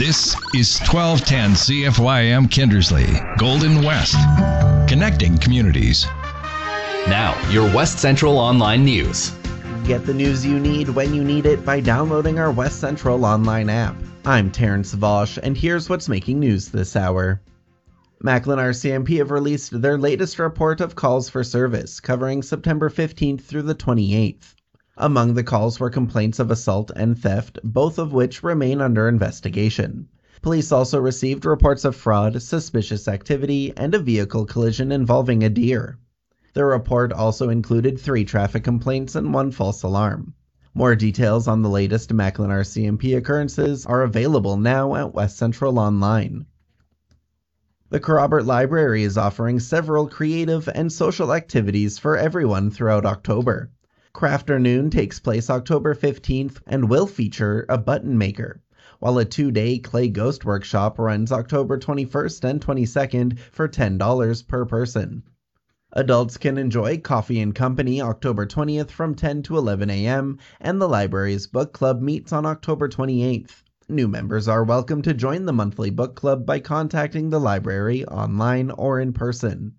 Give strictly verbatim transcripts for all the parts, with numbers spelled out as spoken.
This is twelve ten C F Y M Kindersley, Golden West, connecting communities. Now, your West Central Online News. Get the news you need when you need it by downloading our West Central Online app. I'm Terrence Vosh, and here's what's making news this hour. Macklin R C M P have released their latest report of calls for service, covering September fifteenth through the twenty-eighth. Among the calls were complaints of assault and theft, both of which remain under investigation. Police also received reports of fraud, suspicious activity, and a vehicle collision involving a deer. The report also included three traffic complaints and one false alarm. More details on the latest Macklin R C M P occurrences are available now at West Central Online. The Kerrobert Library is offering several creative and social activities for everyone throughout October. Crafternoon takes place October fifteenth and will feature a button maker, while a two-day clay ghost workshop runs October twenty-first and twenty-second for ten dollars per person. Adults can enjoy Coffee and Company October twentieth from ten to eleven a.m., and the library's book club meets on October twenty-eighth. New members are welcome to join the monthly book club by contacting the library online or in person.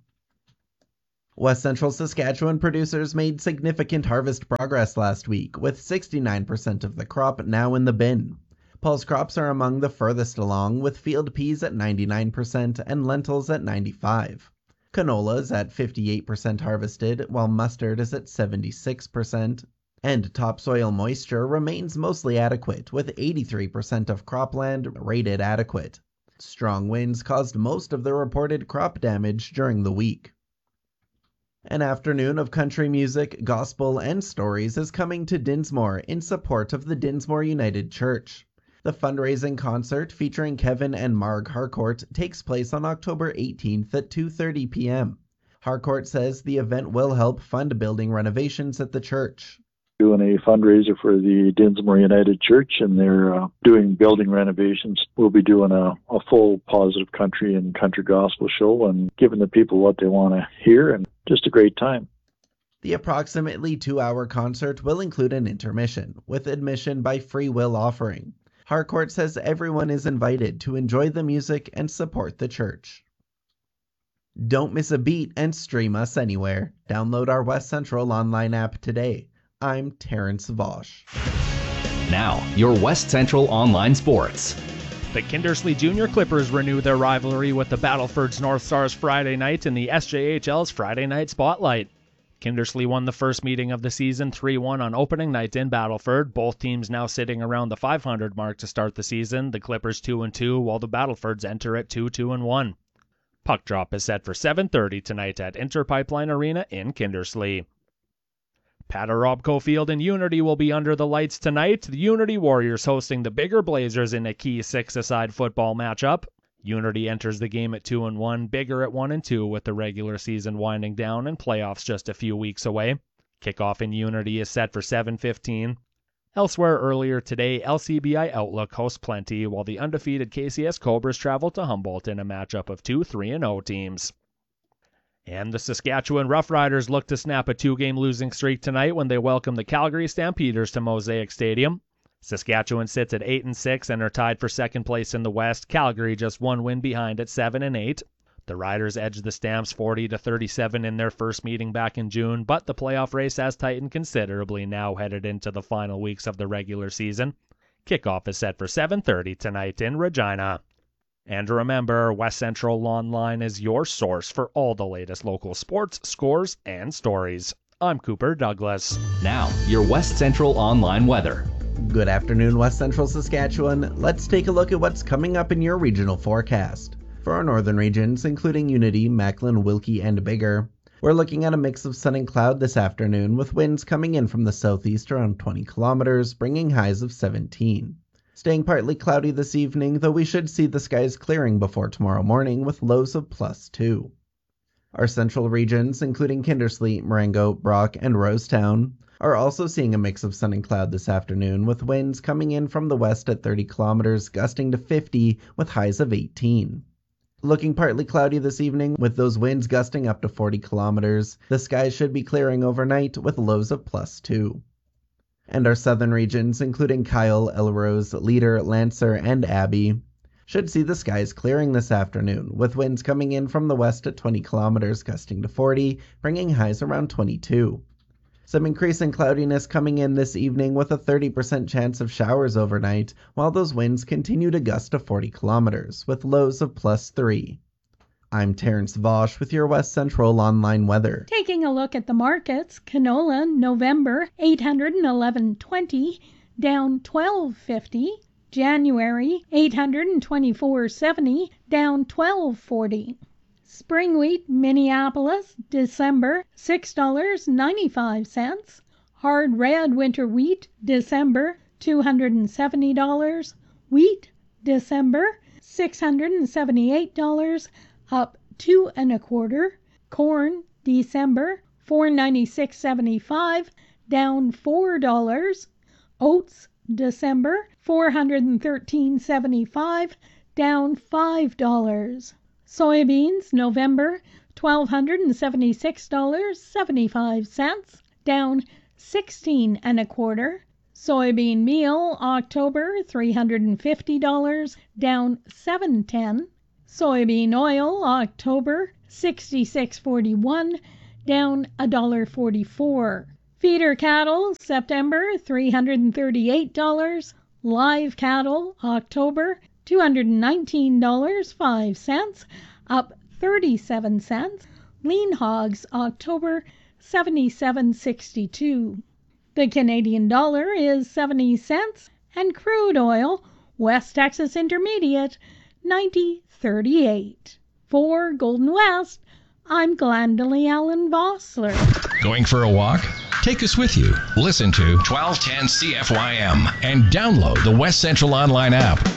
West Central Saskatchewan producers made significant harvest progress last week, with sixty-nine percent of the crop now in the bin. Pulse crops are among the furthest along, with field peas at ninety-nine percent and lentils at ninety-five percent. Canola is at fifty-eight percent harvested, while mustard is at seventy-six percent. And topsoil moisture remains mostly adequate, with eighty-three percent of cropland rated adequate. Strong winds caused most of the reported crop damage during the week. An afternoon of country music, gospel, and stories is coming to Dinsmore in support of the Dinsmore United Church. The fundraising concert featuring Kevin and Marg Harcourt takes place on October eighteenth at two thirty p.m. Harcourt says the event will help fund building renovations at the church. Doing a fundraiser for the Dinsmore United Church, and they're uh, doing building renovations. We'll be doing a, a full positive country and country gospel show and giving the people what they want to hear, and just a great time. The approximately two-hour concert will include an intermission, with admission by free will offering. Harcourt says everyone is invited to enjoy the music and support the church. Don't miss a beat and stream us anywhere. Download our West Central Online app today. I'm Terrence Vosh. Now, your West Central Online Sports. The Kindersley Junior Clippers renew their rivalry with the Battlefords North Stars Friday night in the S J H L's Friday Night Spotlight. Kindersley won the first meeting of the season three one on opening night in Battleford, both teams now sitting around the five hundred mark to start the season, the Clippers two and two, while the Battlefords enter at two two and one. Puck drop is set for seven thirty tonight at Interpipeline Arena in Kindersley. Patter Robco Field in Unity will be under the lights tonight. The Unity Warriors hosting the Bigger Blazers in a key six-a-side football matchup. Unity enters the game at two and one, Bigger at one and two, with the regular season winding down and playoffs just a few weeks away. Kickoff in Unity is set for seven fifteen. Elsewhere earlier today, L C B I Outlook hosts Plenty, while the undefeated K C S Cobras travel to Humboldt in a matchup of two three and oh teams. And the Saskatchewan Roughriders look to snap a two-game losing streak tonight when they welcome the Calgary Stampeders to Mosaic Stadium. Saskatchewan sits at eight and six and are tied for second place in the West. Calgary just one win behind at seven and eight. The Riders edged the Stamps forty to thirty-seven in their first meeting back in June, but the playoff race has tightened considerably now headed into the final weeks of the regular season. Kickoff is set for seven thirty tonight in Regina. And remember, West Central Online is your source for all the latest local sports, scores, and stories. I'm Cooper Douglas. Now, your West Central Online weather. Good afternoon, West Central Saskatchewan. Let's take a look at what's coming up in your regional forecast. For our northern regions, including Unity, Macklin, Wilkie, and Bigger, we're looking at a mix of sun and cloud this afternoon, with winds coming in from the southeast around twenty kilometers, bringing highs of seventeen. Staying partly cloudy this evening, though we should see the skies clearing before tomorrow morning with lows of plus two. Our central regions, including Kindersley, Marengo, Brock, and Rosetown, are also seeing a mix of sun and cloud this afternoon, with winds coming in from the west at thirty kilometers, gusting to fifty with highs of eighteen. Looking partly cloudy this evening, with those winds gusting up to forty kilometers. The skies should be clearing overnight with lows of plus two. And our southern regions, including Kyle, Elrose, Leader, Lancer, and Abbey, should see the skies clearing this afternoon, with winds coming in from the west at twenty kilometers, gusting to forty, bringing highs around twenty-two. Some increasing cloudiness coming in this evening with a thirty percent chance of showers overnight, while those winds continue to gust to forty kilometers, with lows of plus three. I'm Terrence Vosch with your West Central Online weather. Taking a look at the markets, canola November eight hundred eleven twenty, down twelve fifty. January eight hundred twenty-four seventy, down twelve forty. Spring wheat Minneapolis December six dollars and ninety-five cents. Hard red winter wheat December two hundred seventy dollars. Wheat December six hundred seventy-eight dollars, up two and a quarter. Corn December four ninety-six seventy-five, down four dollars. Oats December four hundred thirteen seventy-five, down five dollars. Soybeans November twelve seventy-six dollars and seventy-five cents, down sixteen and a quarter. Soybean meal October three hundred fifty dollars, down seven ten. Soybean oil October sixty-six forty-one, down one dollar forty-four. Feeder cattle September three hundred thirty-eight dollars. Live cattle October two hundred nineteen dollars and five cents, up thirty-seven cents. Lean hogs October seventy-seven sixty-two. The Canadian dollar is seventy cents, and crude oil West Texas Intermediate ninety thirty-eight. For Golden West, I'm Glendalee Allen Vossler. Going for a walk? Take us with you. Listen to twelve ten C F Y M and download the West Central Online app.